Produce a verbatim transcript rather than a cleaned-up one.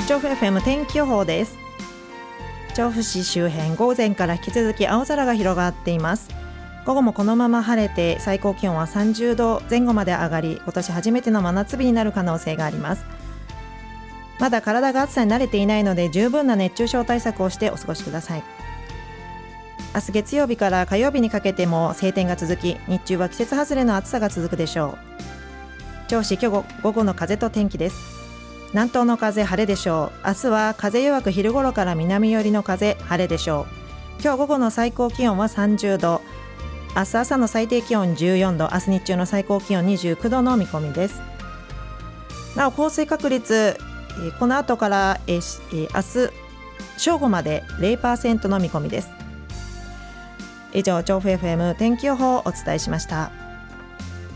調布 エフエム 天気予報です。調布市周辺、午前から引き続き青空が広がっています。午後もこのまま晴れて最高気温はさんじゅうどぜん後まで上がり、今年初めての真夏日になる可能性があります。まだ体が暑さに慣れていないので十分な熱中症対策をしてお過ごしください。明日月曜日から火曜日にかけても晴天が続き、日中は季節外れの暑さが続くでしょう。銚子今日午後の風と天気です。南東の風、晴れでしょう。明日は風弱く、昼頃から南寄りの風、晴れでしょう。今日午後の最高気温はさんじゅうど、明日朝の最低気温じゅうよんど、明日日中の最高気温にじゅうきゅうどの見込みです。なお降水確率、この後からえ明日正午まで ゼロパーセント の見込みです。以上、調布 エフエム 天気予報をお伝えしました。